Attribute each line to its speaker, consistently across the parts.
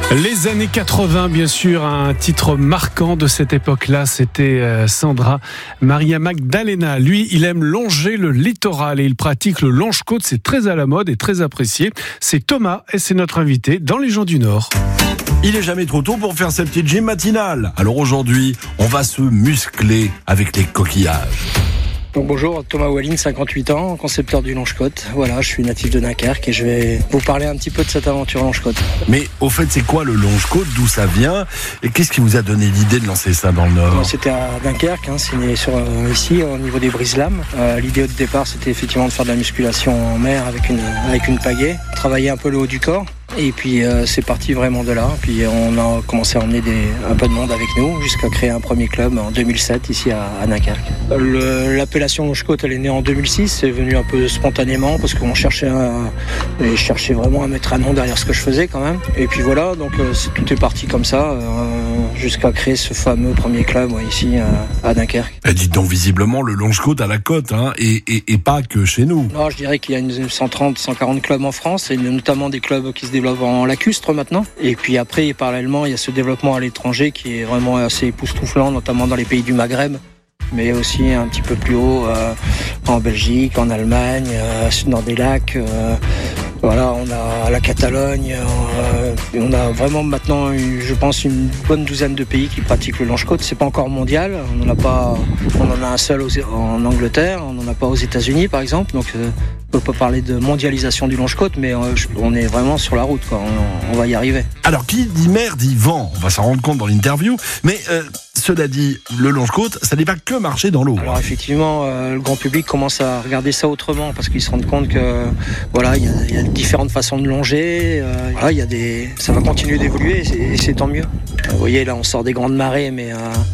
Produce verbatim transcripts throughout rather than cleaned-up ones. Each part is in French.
Speaker 1: Les années quatre-vingts, bien sûr, un titre marquant de cette époque-là, c'était Sandra Maria Magdalena. Lui, il aime longer le littoral et il pratique le longe-côte. C'est très à la mode et très apprécié. C'est Thomas et c'est notre invité dans Les gens du Nord.
Speaker 2: Il est jamais trop tôt pour faire sa petite gym matinale. Alors aujourd'hui, on va se muscler avec les coquillages.
Speaker 3: Donc bonjour, Thomas Walline, cinquante-huit ans, concepteur du longe-côte. Voilà, je suis natif de Dunkerque et je vais vous parler un petit peu de cette aventure longe-côte.
Speaker 2: Mais au fait, c'est quoi le longe-côte? D'où ça vient? Et qu'est-ce qui vous a donné l'idée de lancer ça dans le Nord?
Speaker 3: Moi, c'était à Dunkerque, hein, c'est né sur, euh, ici, au niveau des brise-lames. Euh, l'idée au départ, c'était effectivement de faire de la musculation en mer avec une, avec une pagaie, travailler un peu le haut du corps. Et puis euh, c'est parti vraiment de là. Puis on a commencé à emmener des, un peu de monde avec nous jusqu'à créer un premier club en deux mille sept ici à, à Dunkerque. Le, l'appellation longe-côte, elle est née en deux mille six. C'est venu un peu spontanément parce qu'on cherchait, un, et cherchait vraiment à mettre un nom derrière ce que je faisais quand même. Et puis voilà, donc euh, c'est, tout est parti comme ça euh, jusqu'à créer ce fameux premier club ouais, ici euh, à Dunkerque.
Speaker 2: Et dites donc visiblement le longe-côte à la côte, hein, et, et, et pas que chez nous.
Speaker 3: Non, je dirais qu'il y a une cent trente, cent quarante clubs en France et notamment des clubs qui se développent en lacustre maintenant. Et puis après, parallèlement, il y a ce développement à l'étranger qui est vraiment assez époustouflant, notamment dans les pays du Maghreb, mais aussi un petit peu plus haut euh, en Belgique, en Allemagne, euh, dans des lacs. Euh, voilà, on a la Catalogne. Euh, on a vraiment maintenant, je pense, une bonne douzaine de pays qui pratiquent le longe-côte. C'est pas encore mondial. On en a pas. On en a un seul en Angleterre. On n'en a pas aux États-Unis, par exemple. Donc euh, on peut pas parler de mondialisation du longe-côte, mais euh, on est vraiment sur la route, quoi. On, on va y arriver.
Speaker 2: Alors, qui dit mer dit vent. On va s'en rendre compte dans l'interview. Mais euh, cela dit, le longe-côte, ça n'est pas que marcher dans l'eau.
Speaker 3: Alors effectivement, euh, le grand public commence à regarder ça autrement parce qu'ils se rendent compte que voilà, il y, y a différentes façons de longer. Euh, voilà, y a des, ça va continuer d'évoluer et c'est, et c'est tant mieux. Euh, vous voyez, là, on sort des grandes marées, mais euh,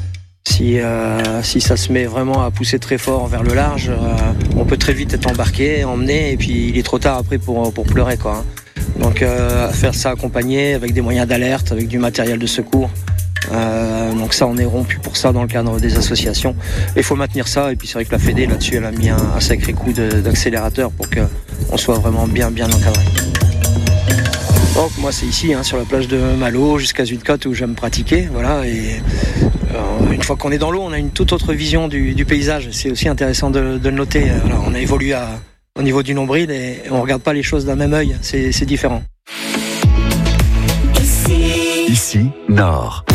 Speaker 3: Si, euh, si ça se met vraiment à pousser très fort vers le large, euh, on peut très vite être embarqué, emmené, et puis il est trop tard après pour, pour pleurer, quoi. Donc euh, faire ça accompagné avec des moyens d'alerte, avec du matériel de secours. Euh, donc ça, on est rompu pour ça dans le cadre des associations. Il faut maintenir ça, et puis c'est vrai que la Fédé, là-dessus, elle a mis un, un sacré coup de, d'accélérateur pour qu'on soit vraiment bien, bien encadré. Donc moi, c'est ici, hein, sur la plage de Malo, jusqu'à Zuidcote, où j'aime pratiquer, voilà, et euh, une fois qu'on est dans l'eau, on a une toute autre vision du, du paysage. C'est aussi intéressant de, de le noter. Voilà, on a évolué à, au niveau du nombril et on ne regarde pas les choses d'un même œil. C'est, c'est différent.
Speaker 4: Ici, Nord.